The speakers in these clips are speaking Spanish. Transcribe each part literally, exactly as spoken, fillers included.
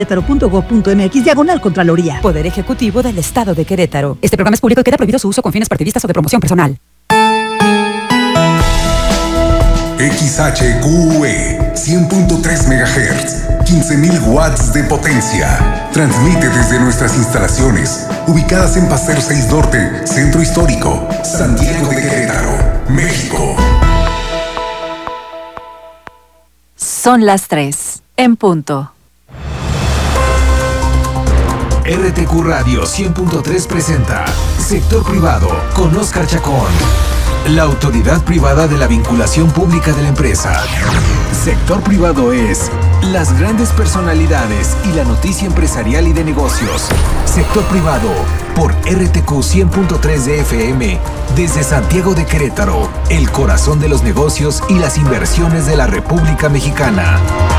querétaro punto gob punto mx diagonal Contraloría. Poder Ejecutivo del Estado de Querétaro. Este programa es público y queda prohibido su uso con fines partidistas o de promoción personal. X H Q E cien punto tres megahertz, quince mil watts de potencia. Transmite desde nuestras instalaciones, ubicadas en Paseo seis Norte, Centro Histórico, Santiago de Querétaro, México. Son las tres, en punto. R T Q Radio cien punto tres presenta Sector Privado con Óscar Chacón, la autoridad privada de la vinculación pública de la empresa. Sector Privado es las grandes personalidades y la noticia empresarial y de negocios. Sector Privado por R T Q cien punto tres de F M desde Santiago de Querétaro, el corazón de los negocios y las inversiones de la República Mexicana.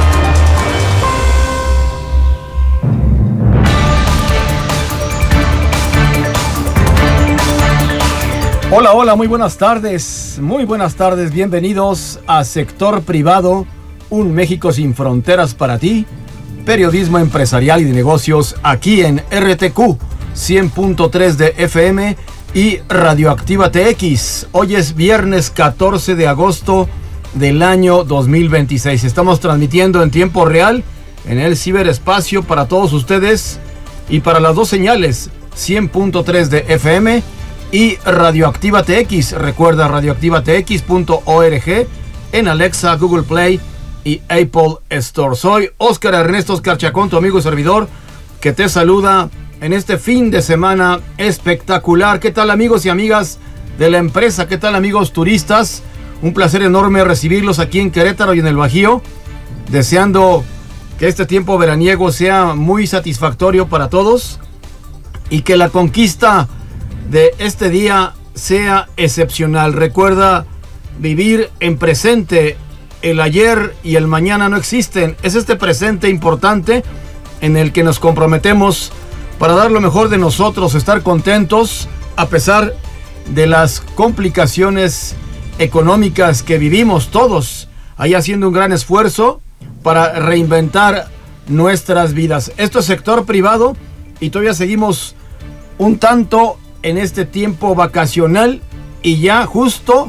Hola, hola, muy buenas tardes, muy buenas tardes, bienvenidos a Sector Privado, un México sin fronteras para ti, periodismo empresarial y de negocios aquí en R T Q cien punto tres de F M y Radioactiva T X. Hoy es viernes catorce de agosto del año dos mil veintiséis. Estamos transmitiendo en tiempo real en el ciberespacio para todos ustedes y para las dos señales, cien punto tres de F M y Radioactiva T X. Recuerda radioactiva t x punto org en Alexa, Google Play y Apple Store. Soy Óscar Ernesto Óscar Chacón, tu amigo y servidor, que te saluda en este fin de semana espectacular. ¿Qué tal, amigos y amigas de la empresa? ¿Qué tal, amigos turistas? Un placer enorme recibirlos aquí en Querétaro y en el Bajío, deseando que este tiempo veraniego sea muy satisfactorio para todos y que la conquista de este día sea excepcional. Recuerda vivir en presente. El ayer y el mañana no existen. Es este presente importante en el que nos comprometemos para dar lo mejor de nosotros, estar contentos a pesar de las complicaciones económicas que vivimos todos, ahí haciendo un gran esfuerzo para reinventar nuestras vidas. Esto es Sector Privado y todavía seguimos un tanto en este tiempo vacacional y ya justo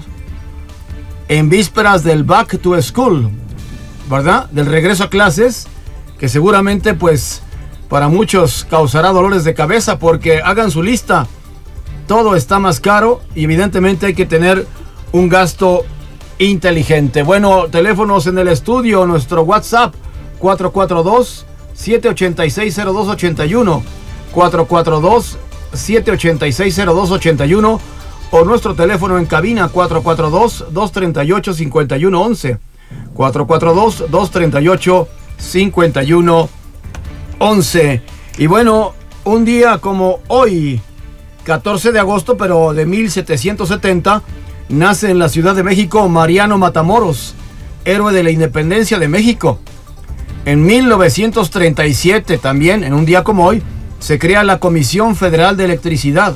en vísperas del back to school, ¿verdad? Del regreso a clases, que seguramente pues para muchos causará dolores de cabeza porque hagan su lista. Todo está más caro y evidentemente hay que tener un gasto inteligente. Bueno, teléfonos en el estudio, nuestro WhatsApp cuatro cuatro dos, siete ocho seis, cero dos ocho uno, cuatro cuatro dos, siete ocho seis, cero dos ocho uno, o nuestro teléfono en cabina cuatro cuatro dos, dos tres ocho, cinco uno once, cuatro cuatro dos, dos tres ocho, cinco uno once. Y bueno, un día como hoy, catorce de agosto, pero de mil setecientos setenta, nace en la Ciudad de México Mariano Matamoros, héroe de la independencia de México. En mil novecientos treinta y siete, también en un día como hoy, se crea la Comisión Federal de Electricidad.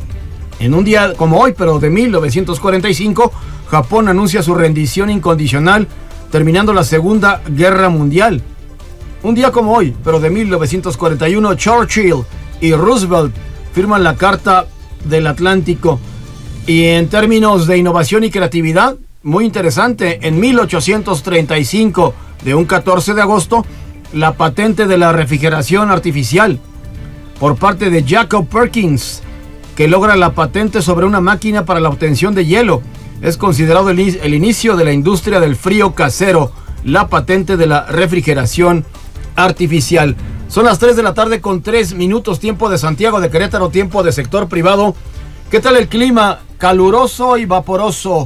En un día como hoy, pero de mil novecientos cuarenta y cinco, Japón anuncia su rendición incondicional, terminando la Segunda Guerra Mundial. Un día como hoy, pero de mil novecientos cuarenta y uno, Churchill y Roosevelt firman la Carta del Atlántico. Y en términos de innovación y creatividad, muy interesante, en mil ochocientos treinta y cinco, de un catorce de agosto, la patente de la refrigeración artificial por parte de Jacob Perkins, que logra la patente sobre una máquina para la obtención de hielo. Es considerado el, el inicio de la industria del frío casero, la patente de la refrigeración artificial. Son las tres de la tarde con tres minutos, tiempo de Santiago de Querétaro, tiempo de Sector Privado. ¿Qué tal el clima? Caluroso y vaporoso.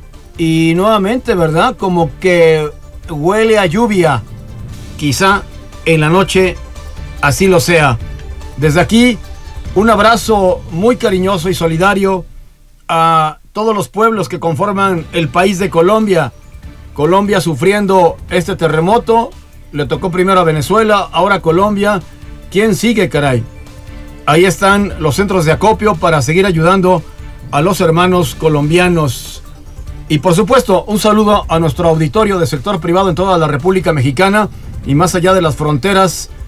Y nuevamente, ¿verdad? Como que huele a lluvia. Quizá en la noche así lo sea. Desde aquí, un abrazo muy cariñoso y solidario a todos los pueblos que conforman el país de Colombia. Colombia sufriendo este terremoto. Le tocó primero a Venezuela, ahora Colombia. ¿Quién sigue, caray? Ahí están los centros de acopio para seguir ayudando a los hermanos colombianos. Y por supuesto, un saludo a nuestro auditorio de Sector Privado en toda la República Mexicana y más allá de las fronteras